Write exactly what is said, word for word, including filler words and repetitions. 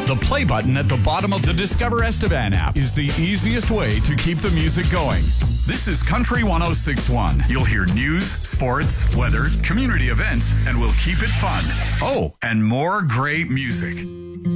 The play button at the bottom of the Discover Estevan app is the easiest way to keep the music going. This is Country one oh six point one. You'll hear news, sports, weather, community events, and we'll keep it fun. Oh, and more great music.